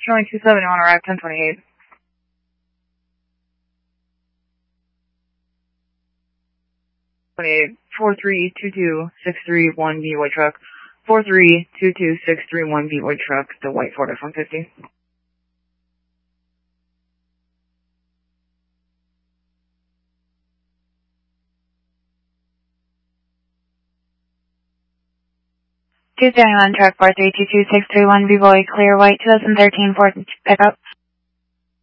Showing 27 on arrive 1028. Four three two two six three one B white truck. 4322631 B white truck. The white Ford F-150. Tuesday on truck 4322631 B boy clear white 2013 Ford pickup.